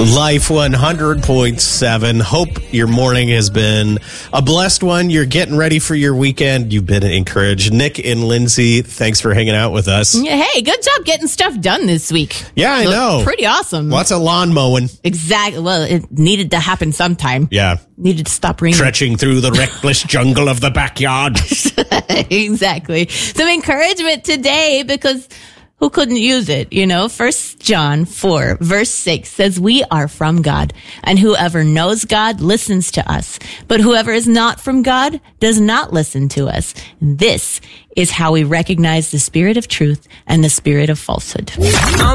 Life 100.7. Hope your morning has been a blessed one. You're getting ready for your weekend. You've been encouraged. Nick and Lindsay, thanks for hanging out with us. Hey, good job getting stuff done this week. Yeah, I know. Pretty awesome. Lots of lawn mowing. Exactly. Well, it needed to happen sometime. Yeah. Needed to stop raining. Stretching through the reckless jungle of the backyard. Exactly. Some encouragement today because who couldn't use it? 1 John 4 verse 6 says, we are from God, and whoever knows God listens to us. But whoever is not from God does not listen to us. This is how we recognize the spirit of truth and the spirit of falsehood.